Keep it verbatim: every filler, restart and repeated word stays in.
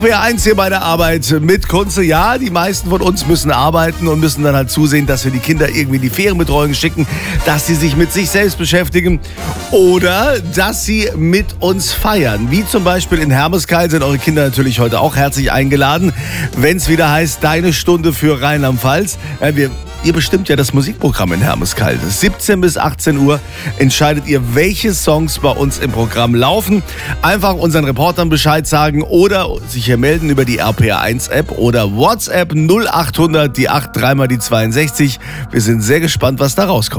R eins hier bei der Arbeit mit Kunze. Ja, die meisten von uns müssen arbeiten und müssen dann halt zusehen, dass wir die Kinder irgendwie in die Ferienbetreuung schicken, dass sie sich mit sich selbst beschäftigen oder dass sie mit uns feiern. Wie zum Beispiel in Hermeskeil sind eure Kinder natürlich heute auch herzlich eingeladen, wenn es wieder heißt, deine Stunde für Rheinland-Pfalz. Ja, wir Ihr bestimmt ja das Musikprogramm in Hermeskeil. siebzehn bis achtzehn Uhr entscheidet ihr, welche Songs bei uns im Programm laufen. Einfach unseren Reportern Bescheid sagen oder sich hier melden über die R P R eins App oder WhatsApp null achthundert, die acht, dreimal die zweiundsechzig. Wir sind sehr gespannt, was da rauskommt.